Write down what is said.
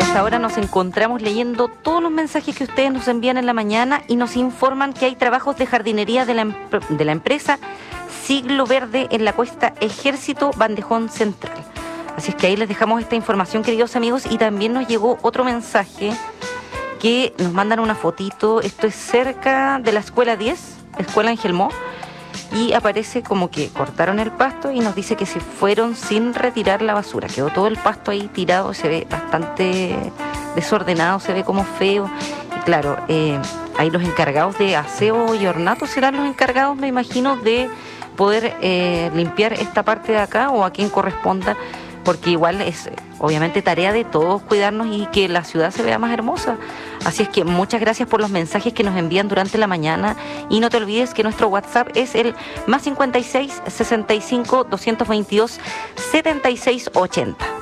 esta hora nos encontramos leyendo todos los mensajes que ustedes nos envían en la mañana y nos informan que hay trabajos de jardinería de la empresa Siglo Verde en la Cuesta Ejército Bandejón Central. Así es que ahí les dejamos esta información, queridos amigos, y también nos llegó otro mensaje que nos mandan una fotito. Esto es cerca de la Escuela 10, Escuela Angelmó, y aparece como que cortaron el pasto y nos dice que se fueron sin retirar la basura. Quedó todo el pasto ahí tirado, se ve bastante desordenado, se ve como feo. Y claro, ahí los encargados de aseo y ornato serán los encargados, me imagino, de poder limpiar esta parte de acá o a quien corresponda, porque igual es obviamente tarea de todos cuidarnos y que la ciudad se vea más hermosa. Así es que muchas gracias por los mensajes que nos envían durante la mañana, y no te olvides que nuestro WhatsApp es el +56 65 222 76 80.